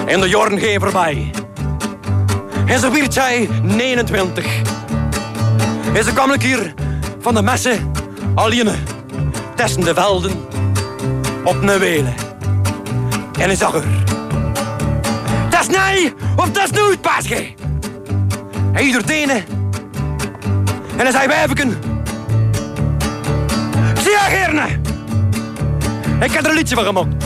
En de jaren gaan voorbij. En zo werd zij 29. En ze kwam een keer van de messen alleen tussen de velden op een welen. En hij zag haar. Dat is nee of dat is nooit, paasje. Hij doet tenen. En hij zei wijfeken. Zie je, Gerne? Ik heb er een liedje van gemaakt.